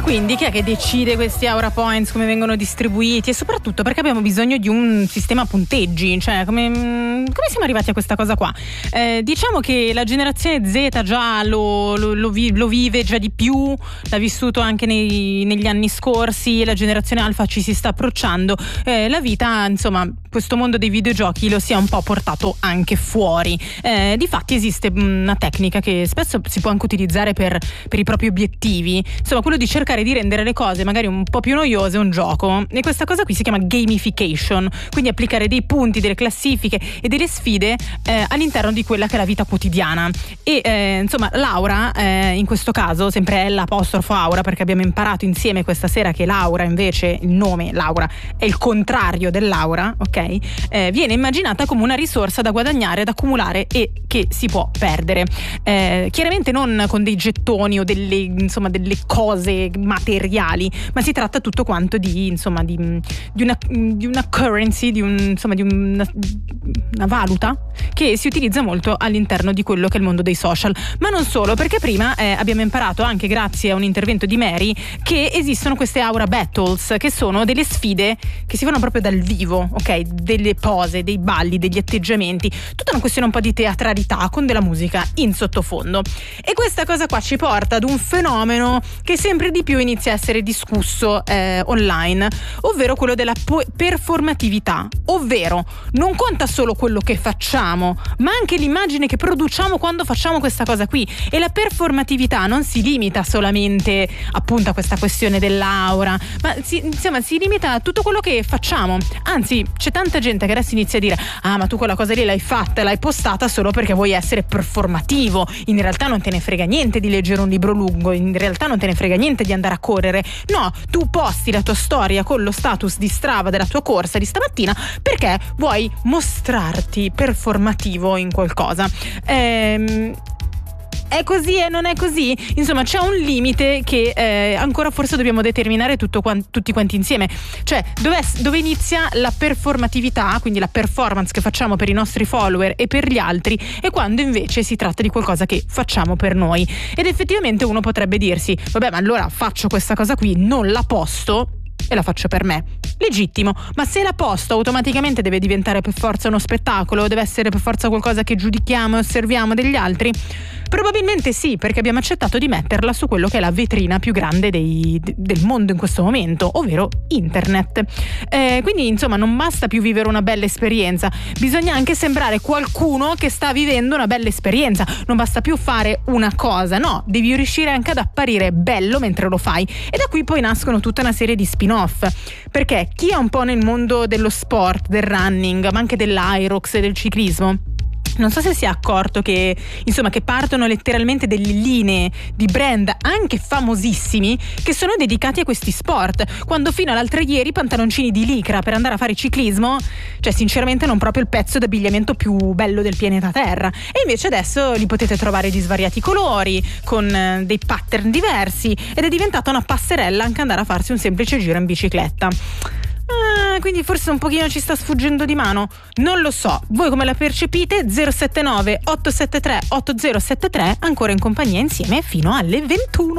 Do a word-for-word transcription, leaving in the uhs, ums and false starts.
quindi chi è che decide questi Aura Points, come vengono distribuiti, e soprattutto perché abbiamo bisogno di un sistema a punteggi, cioè come, come siamo arrivati a questa cosa qua? Eh, diciamo che la generazione Z già lo, lo, lo, vi, lo vive già di più, l'ha vissuto anche nei, negli anni scorsi, la generazione Alfa ci si sta approcciando, eh, la vita, insomma, questo mondo dei videogiochi lo si è un po' portato anche fuori. Eh, difatti esiste una tecnica che spesso si può anche utilizzare per, per i propri obiettivi, insomma quello di cercare di rendere le cose magari un po' più noiose un gioco, e questa cosa qui si chiama gamification, quindi applicare dei punti, delle classifiche e delle sfide eh, all'interno di quella che è la vita quotidiana. E eh, insomma Laura, eh, in questo caso sempre L apostrofo Aura, perché abbiamo imparato insieme questa sera che Laura, invece il nome Laura è il contrario dell'aura, ok? Eh, viene immaginata come una risorsa da guadagnare, da accumulare e che si può perdere, eh, chiaramente non con dei gettoni o delle, insomma, delle cose materiali, ma si tratta tutto quanto di, insomma, di, di una di una currency, di un, insomma, di una, una valuta che si utilizza molto all'interno di quello che è il mondo dei social. Ma non solo, perché prima eh, abbiamo imparato, anche grazie a un intervento di Mary, che esistono queste Aura Battles, che sono delle sfide che si fanno proprio dal vivo, ok? Delle pose, dei balli, degli atteggiamenti, tutta una questione un po' di teatralità con della musica in sottofondo. E questa cosa qua ci porta ad un fenomeno che sempre di più inizia a essere discusso eh, online, ovvero quello della po- performatività, ovvero non conta solo quello che facciamo, ma anche l'immagine che produciamo quando facciamo questa cosa qui. E la performatività non si limita solamente appunto a questa questione dell'aura, ma si, insomma si limita a tutto quello che facciamo. Anzi, c'è tanta gente che adesso inizia a dire: ah, ma tu quella cosa lì l'hai fatta, l'hai postata solo perché vuoi essere performativo, in realtà non te ne frega niente di leggere un libro lungo, in realtà non te ne frega niente di andare a correre. No, tu posti la tua storia con lo status di Strava della tua corsa di stamattina perché vuoi mostrarti performativo in qualcosa. Ehm È così e non è così? Insomma, c'è un limite che eh, ancora forse dobbiamo determinare tutto quant- tutti quanti insieme. Cioè, dove, dove inizia la performatività, quindi la performance che facciamo per i nostri follower e per gli altri, e quando invece si tratta di qualcosa che facciamo per noi. Ed effettivamente uno potrebbe dirsi: vabbè, ma allora faccio questa cosa qui, non la posto e la faccio per me. Legittimo, ma se la posto automaticamente deve diventare per forza uno spettacolo, deve essere per forza qualcosa che giudichiamo e osserviamo degli altri? Probabilmente sì, perché abbiamo accettato di metterla su quello che è la vetrina più grande dei, del mondo in questo momento, ovvero internet. Eh, quindi insomma non basta più vivere una bella esperienza, bisogna anche sembrare qualcuno che sta vivendo una bella esperienza. Non basta più fare una cosa, no, devi riuscire anche ad apparire bello mentre lo fai. E da qui poi nascono tutta una serie di spin-off, perché chi è un po' nel mondo dello sport, del running, ma anche dell'Aerox e del ciclismo, non so se si è accorto che insomma che partono letteralmente delle linee di brand anche famosissimi che sono dedicati a questi sport, quando fino all'altro ieri pantaloncini di licra per andare a fare ciclismo, cioè sinceramente non proprio il pezzo d'abbigliamento più bello del pianeta Terra, e invece adesso li potete trovare di svariati colori, con eh, dei pattern diversi, ed è diventata una passerella anche andare a farsi un semplice giro in bicicletta. Ah, quindi forse un pochino ci sta sfuggendo di mano, non lo so, voi come la percepite? Zero sette nove otto sette tre otto zero sette tre, ancora in compagnia insieme fino alle ventuno.